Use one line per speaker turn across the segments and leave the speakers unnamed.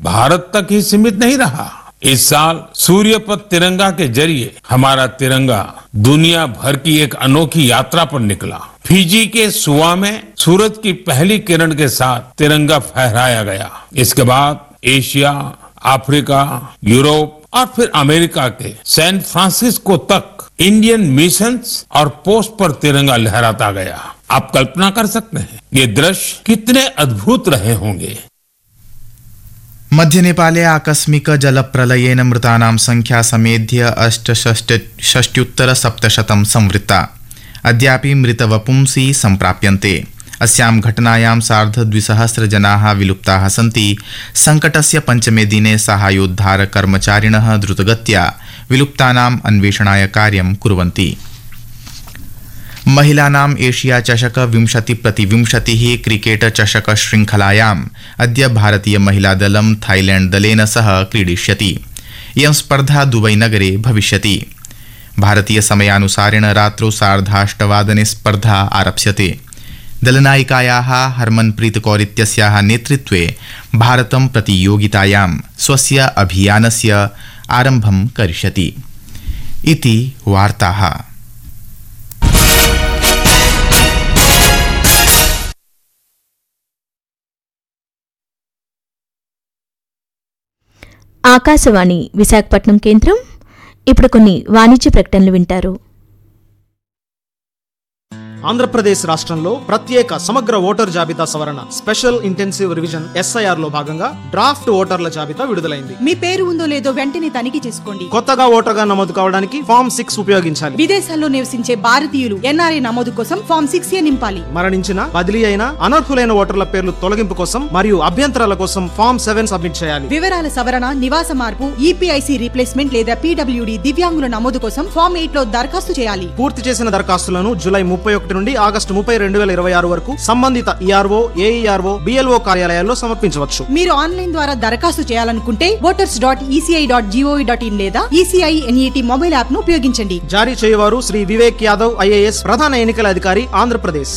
भारत तक ही सीमित नहीं रहा। इस साल सूर्य पर तिरंगा के जरिए हमारा तिरंगा दुनिया भर की एक अनोखी यात्रा पर निकला। फिजी के सुआ में सूरज की पहली किरण के साथ तिरंगा फहराया गया। इसके बाद एशिया, अफ्रीका, यूरोप और फिर अमेरिका के सैन फ्रांसिस्को तक इंडियन मिशंस और पोस्ट पर तिरंगा लहराता गया। आप कल्पना कर सकते हैं ये दृश्य कितने अद्भुत रहे होंगे।
मध्य नेपाले आकस्मिक जलप्रलयेन मृतानां संख्या समेध्य 68,700 संवृत्ता। अद्यापि मृतवपुंसि सम्प्राप्यन्ते। अस्यां घटनायां 2,200 जनाः विलुप्ताः सन्ति। संकटस्य पञ्चमे दिने साहाय्योद्धार कर्मचारिणः द्रुतगत्या विलुप्तानाम् अन्वेषणाय कार्यं कुर्वन्ति। महिलानाम् एशिया चषक 20x20 क्रिकेट चषक श्रृंखलायाम् अद्य भारतीय महिलादलं थाईलैंड दलेन सह क्रीडिष्यति। इयं स्पर्धा दुबई नगरे भविष्यति। भारतीय समयानुसारेण रात्रौ 8:30 स्पर्धा आरप्स्यते। दलनायिकायाः हरमनप्रीत कौर इत्यस्याः नेतृत्वे भारतं प्रतियोगितायां स्वस्य अभियानस्य आरम्भं करिष्यति। इति वार्ताः।
ఆకాశవాణి విశాఖపట్నం కేంద్రం. ఇప్పుడు కొన్ని వాణిజ్య ప్రకటనలు వింటారు.
ఆంధ్రప్రదేశ్ రాష్ట్రంలో ప్రత్యేక సమగ్ర ఓటర్ జాబితా సవరణ స్పెషల్ ఇంటెన్సివ్ రివిజన్ SIR లో భాగంగా డ్రాఫ్ట్ ఓటర్ల జాబితా విడుదలైంది.
మీ పేరు ఉందో లేదో వెంటనే తనిఖీ చేసుకోండి.
కొత్తగా ఓటర్గా నమోదు కావడానికి ఫామ్ 6 ఉపయోగించాలి.
విదేశాల్లో నివసించే భారతీయులు NRI నమోదు కోసం ఫామ్ 6A నింపాలి.
మరణించిన, బదిలీ అయిన, అనర్హులైన ఓటర్ల పేర్లు తొలగింపు కోసం మరియు అభ్యంతరాల కోసం ఫామ్ 7 సబ్మిట్ చేయాలి.
వివరాల సవరణ, నివాస మార్పు, EPIC రీప్లేస్మెంట్ లేదా PWD దివ్యాంగుల నమోదు కోసం ఫామ్ 8 లో దరఖాస్తు చేయాలి.
పూర్తి చేసిన దరఖాస్తులను జూలై 31 నుండి ఆగస్టు 30, 2026 వరకు సంబంధిత ERO, AERO, BLO కార్యాలయాల్లో సమర్పించవచ్చు.
మీరు ఆన్లైన్ ద్వారా దరఖాస్తు చేయాలనుకుంటే voters.eci.gov.in లేదా ECI NET మొబైల్ యాప్ ను ఉపయోగించండి.
జారీ చేయవారు శ్రీ వివేక్ యాదవ్ IAS, ప్రధాన ఎన్నికల అధికారి, ఆంధ్రప్రదేశ్.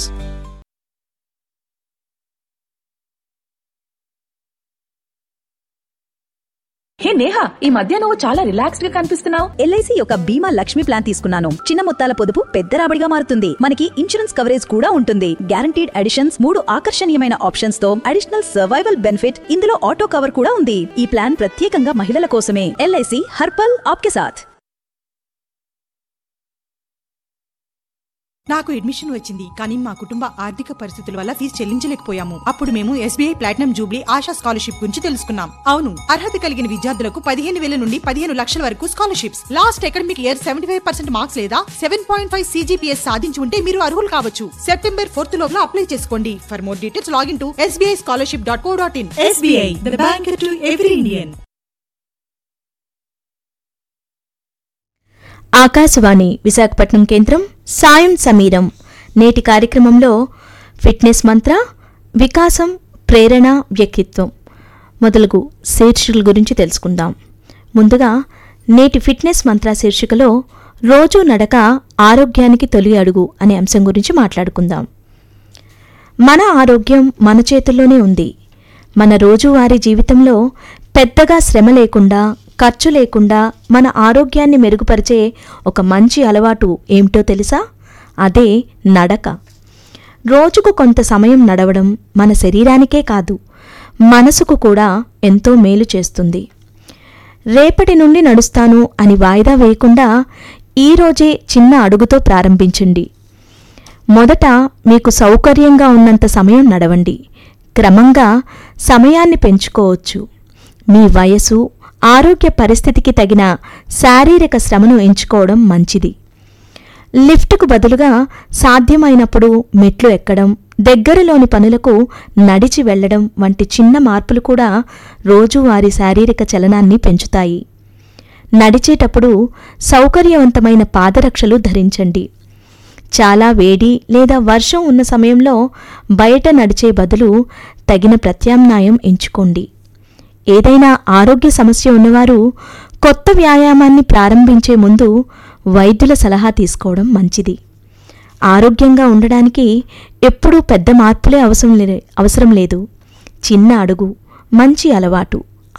హే నేహా, ఈ మధ్య నువ్వు చాలా రిలాక్స్డ్ గా కనిపిస్తున్నావు.
LIC యొక్క బీమా లక్ష్మి ప్లాన్ తీసుకున్నాను. చిన్న మొత్తాల పొదుపు పెద్ద రాబడిగా మారుతుంది. మనకి ఇన్సూరెన్స్ కవరేజ్ కూడా ఉంటుంది. గ్యారంటీడ్ అడిషన్స్, 3 ఆకర్షణీయమైన ఆప్షన్స్ తో అడిషనల్ సర్వైవల్ బెనిఫిట్. ఇందులో ఆటో కవర్ కూడా ఉంది. ఈ ప్లాన్ ప్రత్యేకంగా మహిళల కోసమే. LIC హర్ పల్ ఆప్కే సాథ్.
నాకు అడ్మిషన్ వచ్చింది, కానీ మా కుటుంబ ఆర్థిక పరిస్థితుల వల్ల ఫీజు చెల్లించలేకపోయాము. అప్పుడు మేము SBI platinum Jubilee ASHA scholarship గురించి తెలుసుకున్నాం. అవును, అర్హత కలిగిన విద్యార్థులకు 15,000 నుండి 15 లక్షల వరకు scholarships. Last academic year 75% marks లేదా 7.5 CGPS సాధించి ఉంటే మీరు అర్హులు కావచ్చు. సెప్టెంబర్ 4 లోపల అప్లై చేసుకోండి. For more details login to sbischolarship.co.in. SBI, the bank to every Indian.
Akashvani Visakhapatnam కేంద్రం. సాయం సమీరం. నేటి కార్యక్రమంలో ఫిట్నెస్ మంత్ర, వికాసం, ప్రేరణ, వ్యక్తిత్వం మొదలగు శీర్షికల గురించి తెలుసుకుందాం. ముందుగా నేటి ఫిట్నెస్ మంత్ర శీర్షికలో రోజూ నడక ఆరోగ్యానికి తొలి అడుగు అనే అంశం గురించి మాట్లాడుకుందాం. మన ఆరోగ్యం మన చేతుల్లోనే ఉంది. మన రోజువారీ జీవితంలో పెద్దగా శ్రమ లేకుండా, ఖర్చు లేకుండా మన ఆరోగ్యాన్ని మెరుగుపరిచే ఒక మంచి అలవాటు ఏమిటో తెలుసా? అదే నడక. రోజుకు కొంత సమయం నడవడం మన శరీరానికే కాదు, మనసుకు కూడా ఎంతో మేలు చేస్తుంది. రేపటి నుండి నడుస్తాను అని వాయిదా వేయకుండా ఈరోజే చిన్న అడుగుతో ప్రారంభించండి. మొదట మీకు సౌకర్యంగా ఉన్నంత సమయం నడవండి. క్రమంగా సమయాన్ని పెంచుకోవచ్చు. మీ వయసు, ఆరోగ్య పరిస్థితికి తగిన శారీరక శ్రమను ఎంచుకోవడం మంచిది. లిఫ్టుకు బదులుగా సాధ్యమైనప్పుడు మెట్లు ఎక్కడం, దగ్గరలోని పనులకు నడిచి వెళ్లడం వంటి చిన్న మార్పులు కూడా రోజువారీ శారీరక చలనాన్ని పెంచుతాయి. నడిచేటప్పుడు సౌకర్యవంతమైన పాదరక్షలు ధరించండి. చాలా వేడి లేదా వర్షం ఉన్న సమయంలో బయట నడిచే బదులు తగిన ప్రత్యామ్నాయం ఎంచుకోండి. ఏదైనా ఆరోగ్య సమస్య ఉన్నవారు కొత్త వ్యాయామాన్ని ప్రారంభించే ముందు వైద్యుల సలహా తీసుకోవడం మంచిది. ఆరోగ్యంగా ఉండడానికి ఎప్పుడూ పెద్ద మార్పులే అవసరం లేదు. చిన్న అడుగు, మంచి అలవాటు